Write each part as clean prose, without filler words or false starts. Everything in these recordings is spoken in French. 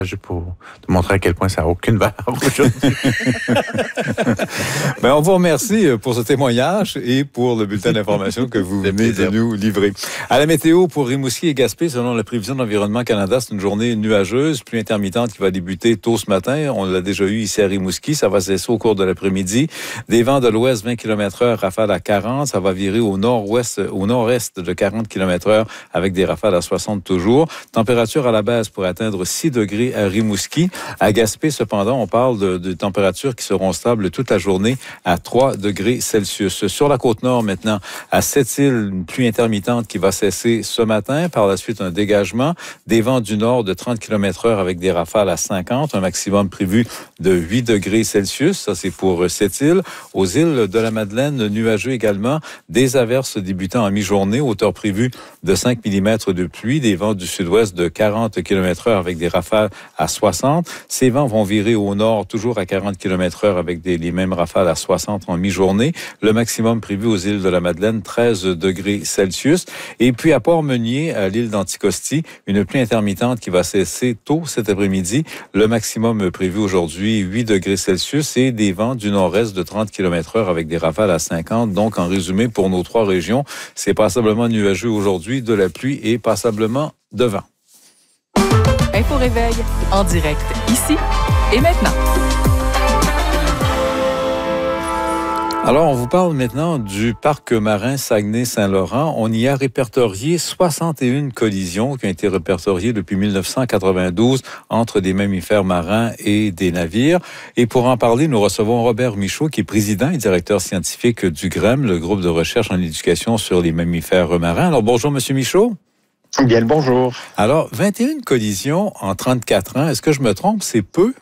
Pour te montrer à quel point ça n'a aucune valeur aujourd'hui. Ben, on vous remercie pour ce témoignage et pour le bulletin d'information que vous venez de nous livrer. À la météo pour Rimouski et Gaspé, selon la prévision d'Environnement Canada, c'est une journée nuageuse, pluie intermittente qui va débuter tôt ce matin. On l'a déjà eu ici à Rimouski. Ça va cesser au cours de l'après-midi. Des vents de l'ouest, 20 km/h, rafales à 40. Ça va virer au nord-ouest, au nord-est de 40 km/h avec des rafales à 60 toujours. Température à la baisse pour atteindre 6 degrés à Rimouski. À Gaspé, cependant, on parle de températures qui seront stables toute la journée à 3 degrés Celsius. Sur la Côte-Nord, maintenant, à Sept-Îles, une pluie intermittente qui va cesser ce matin. Par la suite, un dégagement. Des vents du nord de 30 km/h avec des rafales à 50. Un maximum prévu de 8 degrés Celsius. Ça, c'est pour Sept-Îles. Aux îles de la Madeleine, nuageux également. Des averses débutant en mi-journée. Hauteur prévue de 5 mm de pluie. Des vents du sud-ouest de 40 km/h avec des rafales à 60. Ces vents vont virer au nord, toujours à 40 km/h avec les mêmes rafales à 60 en mi-journée. Le maximum prévu aux îles de la Madeleine, 13 degrés Celsius. Et puis à Port-Meunier, à l'île d'Anticosti, une pluie intermittente qui va cesser tôt cet après-midi. Le maximum prévu aujourd'hui, 8 degrés Celsius et des vents du nord-est de 30 km/h avec des rafales à 50. Donc, en résumé, pour nos 3 régions, c'est passablement nuageux aujourd'hui, de la pluie et passablement de vent. Info Réveil, en direct, ici et maintenant. Alors, on vous parle maintenant du parc marin Saguenay-Saint-Laurent. On y a répertorié 61 collisions qui ont été répertoriées depuis 1992 entre des mammifères marins et des navires. Et pour en parler, nous recevons Robert Michaud, qui est président et directeur scientifique du GREM, le groupe de recherche en éducation sur les mammifères marins. Alors, bonjour, Monsieur Michaud. Bien le bonjour. Alors, 21 collisions en 34 ans, est-ce que je me trompe? C'est peu?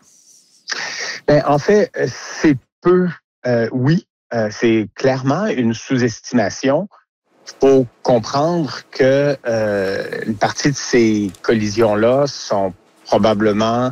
Ben, en fait, c'est peu, oui. C'est clairement une sous-estimation. Il faut comprendre que une partie de ces collisions-là sont probablement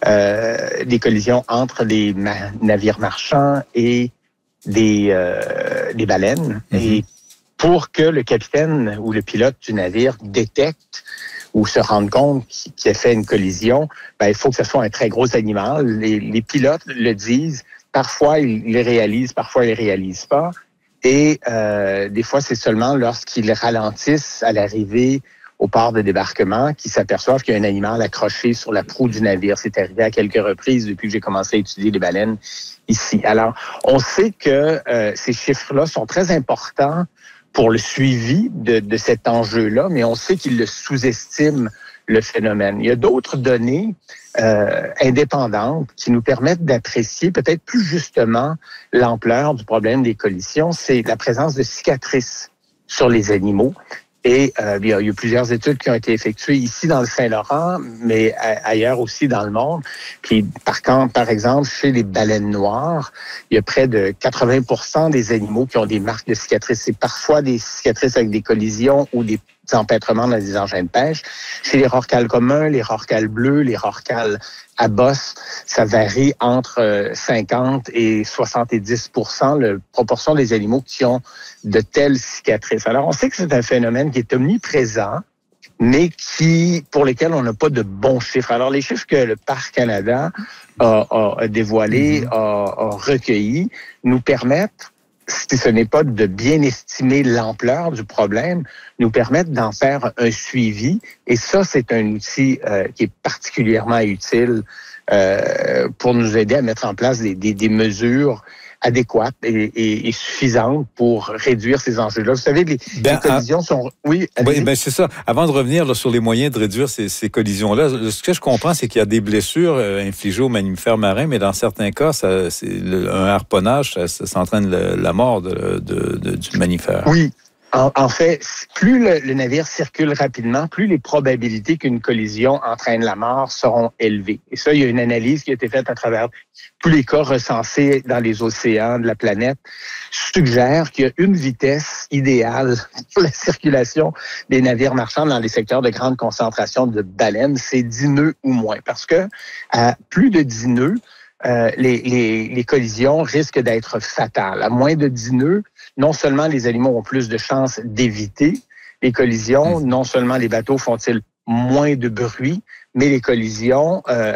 des collisions entre des navires marchands et des baleines. Mm-hmm. Et pour que le capitaine ou le pilote du navire détecte ou se rende compte qu'il a fait une collision, ben, il faut que ce soit un très gros animal. Les pilotes le disent. Parfois, ils les réalisent, parfois, ils les réalisent pas. Et des fois, c'est seulement lorsqu'ils ralentissent à l'arrivée au port de débarquement qu'ils s'aperçoivent qu'il y a un animal accroché sur la proue du navire. C'est arrivé à quelques reprises depuis que j'ai commencé à étudier les baleines ici. Alors, on sait que ces chiffres-là sont très importants pour le suivi de cet enjeu-là, mais on sait qu'ils le sous-estiment, le phénomène. Il y a d'autres données indépendantes qui nous permettent d'apprécier peut-être plus justement l'ampleur du problème des collisions. C'est la présence de cicatrices sur les animaux. Et il y a plusieurs études qui ont été effectuées ici dans le Saint-Laurent, mais ailleurs aussi dans le monde. Puis par exemple, chez les baleines noires, il y a près de 80% des animaux qui ont des marques de cicatrices. C'est parfois des cicatrices avec des collisions ou des empêtrements dans des engins de pêche. Chez les rorquals communs, les rorquals bleus, les rorquals à bosse, ça varie entre 50 et 70% la proportion des animaux qui ont de telles cicatrices. Alors, on sait que c'est un phénomène qui est omniprésent, mais pour lesquels on n'a pas de bons chiffres. Alors, les chiffres que le Parc Canada a dévoilés, a recueillis, nous permettent, si ce n'est pas de bien estimer l'ampleur du problème, nous permettent d'en faire un suivi. Et ça, c'est un outil qui est particulièrement utile pour nous aider à mettre en place des mesures adéquates et suffisantes pour réduire ces enjeux-là. Vous savez, les collisions sont... Oui, c'est ça. Avant de revenir là, sur les moyens de réduire ces collisions-là, ce que je comprends, c'est qu'il y a des blessures infligées aux mammifères marins, mais dans certains cas, un harponnage, ça entraîne la mort du mammifère. Oui. En fait, plus le navire circule rapidement, plus les probabilités qu'une collision entraîne la mort seront élevées. Et ça, il y a une analyse qui a été faite à travers tous les cas recensés dans les océans de la planète, suggère qu'il y a une vitesse idéale pour la circulation des navires marchands dans les secteurs de grande concentration de baleines, c'est 10 nœuds ou moins. Parce que à plus de 10 nœuds, les collisions risquent d'être fatales. À moins de 10 nœuds, non seulement les animaux ont plus de chances d'éviter les collisions, non seulement les bateaux font-ils moins de bruit, mais les collisions